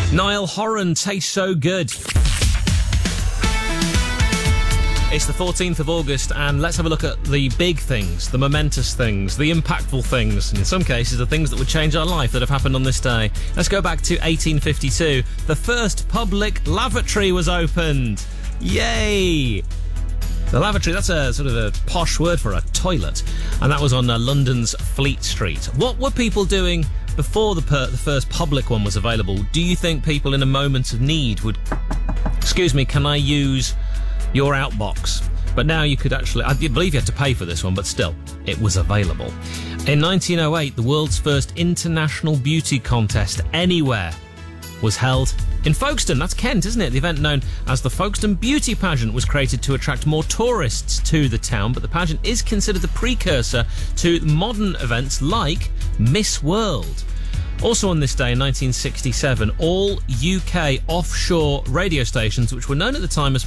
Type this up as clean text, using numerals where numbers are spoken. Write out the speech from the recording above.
Niall Horan, Tastes So Good. It's the 14th of August, and let's have a look at the big things, the momentous things, the impactful things, and in some cases the things that would change our life that have happened on this day. Let's go back to 1852. The first public lavatory was opened. Yay! The lavatory, that's a sort of a posh word for a toilet, and that was on London's Fleet Street. What were people doing before the first public one was available? Do you think people in a moment of need would... Excuse me, can I use your outbox? But now you could actually... I believe you had to pay for this one, but still, it was available. In 1908, the world's first international beauty contest anywhere was held in Folkestone. That's Kent, isn't it? The event known as the Folkestone Beauty Pageant was created to attract more tourists to the town, but the pageant is considered the precursor to modern events like Miss World. Also on this day in 1967, all UK offshore radio stations, which were known at the time as